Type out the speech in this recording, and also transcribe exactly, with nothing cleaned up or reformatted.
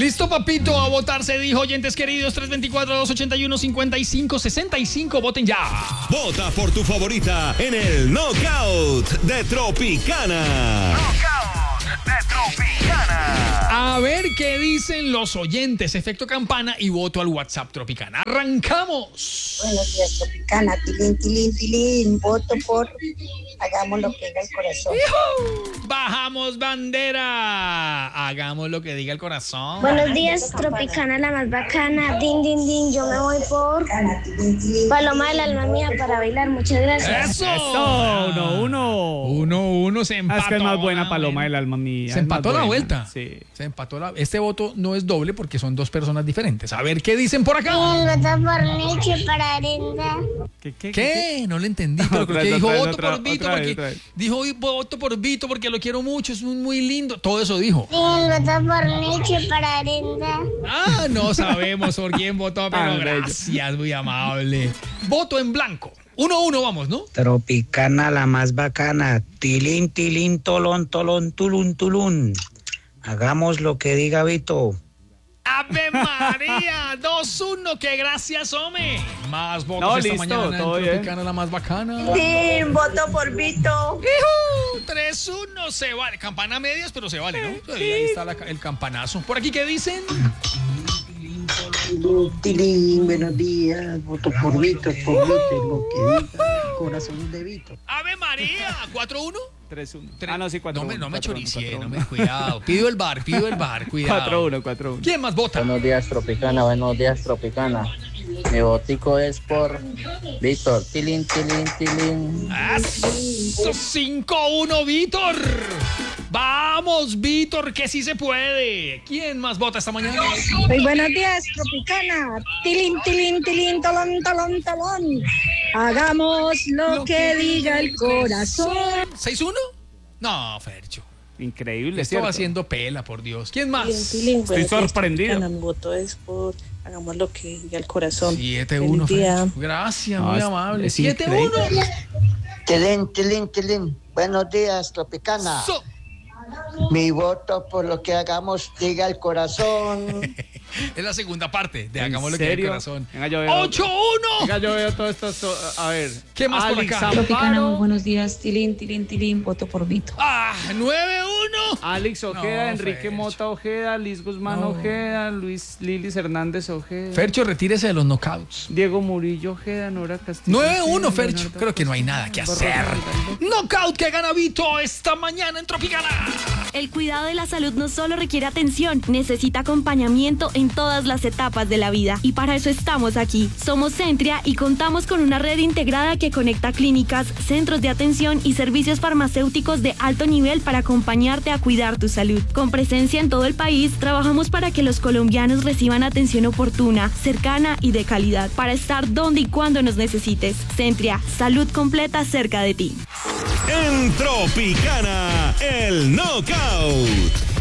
Listo, papito, a votar se dijo, oyentes queridos, tres dos cuatro, dos ocho uno, cinco cinco seis cinco, voten ya. Vota por tu favorita en el Knockout de Tropicana. Knockout de Tropicana. A ver qué dicen los oyentes. Efecto campana y voto al WhatsApp Tropicana. ¡Arrancamos! Buenos días, Tropicana. Tilín, tilín, tilín. Voto por hagamos lo que diga el corazón. ¡Yujú! ¡Bajamos bandera! Hagamos lo que diga el corazón. Buenos días, Tropicana, la más bacana. Din, din, din. Yo me voy por Paloma del alma mía para bailar. Muchas gracias. ¡Eso! Eso, uno, uno. Uno, uno, se empató. Ah, es que es más buena Paloma del alma mía. Se empató la buena. vuelta. Sí. Se empató la... Este voto no es doble porque son dos personas diferentes. A ver qué dicen por acá. Voto por Nietzsche para Arenda. ¿Qué? ¿Qué? ¿Qué? No le entendí, pero creo Otra que vez, dijo otra vez, voto otra- por Vito otra vez, porque otra vez. dijo voto por Vito porque lo quiero mucho, es muy, muy lindo. Todo eso dijo. Voto por Nietzsche para Arenda. Ah, no sabemos por quién votó, pero Ah, bello. gracias, muy amable. Voto en blanco. Uno a uno, vamos, ¿no? Tropicana, la más bacana. Tilín, tilín, tolón, tolón, tulún, tulún. Hagamos lo que diga Vito. ¡Ave María! dos uno, que gracias, hombre. Más votos No, esta listo, mañana todo en bien. Tropicana, la más bacana. Sí, voto por Vito. tres uno, se vale. Campana a medias, pero se vale, ¿no? Ahí está la- el campanazo. ¿Por aquí qué dicen? Tilín, buenos días. Voto por Vito, por Vito, lo que diga el corazón de Vito. ¡Ave María! ¿cuatro uno? tres uno. Ah, no, sí, cuatro No uno. me, no me cuatro uno, choricié, cuatro no uno. me cuidado. Pido el bar, pido el bar, cuidado. cuatro uno, cuatro uno. ¿Quién más vota? Buenos días, Tropicana. Buenos días, Tropicana. Mi botico es por Víctor. Tilín, tilín, tilín. Eso, cinco uno, Víctor. Vamos, Víctor, que sí se puede. ¿Quién más vota esta mañana? Muy buenos días, Tropicana. Tilín, tilín, tilín, tolón, tolón, tolón. Hagamos lo, Lo que, que diga el corazón. ¿seis uno? No, Fercho. Increíble, Esto ¿cierto? va haciendo pela, por Dios. ¿Quién más? Estoy sorprendido. Mi voto es por hagamos lo que diga el corazón. siete uno, Feliz día. Fercho. Gracias, No, muy es- amable. es siete uno. increíble. Tilín, tilín, tilín. Buenos días, Tropicana. So- Mi voto por lo que hagamos diga el corazón. es la segunda parte de ¿En Hagamos lo que diga el serio? corazón. Venga, yo veo- ocho uno. Venga, yo veo todo esto. esto- a ver. ¿Qué más por Alex acá? Amparo, buenos días. Tilín, tilín, tilín. Voto por Vito. Ah, nueve uno. Alex Ojeda, No, Enrique Fercho. Mota Ojeda, Liz Guzmán No. Ojeda, Luis Lilis Hernández Ojeda, Fercho, retírese de los knockouts. Diego Murillo Ojeda, Nora Castillo. nueve uno, Ojeda, Fercho. Leonardo Creo que no hay nada que hacer. Barroso, Knockout que gana Vito esta mañana en Tropicana. El cuidado de la salud no solo requiere atención, necesita acompañamiento en todas las etapas de la vida. Y para eso estamos aquí. Somos Centria y contamos con una red integrada que conecta clínicas, centros de atención y servicios farmacéuticos de alto nivel para acompañarte a cuidar tu salud. Con presencia en todo el país, trabajamos para que los colombianos reciban atención oportuna, cercana y de calidad, para estar donde y cuando nos necesites. Centria, salud completa cerca de ti. En Tropicana, el Knockout.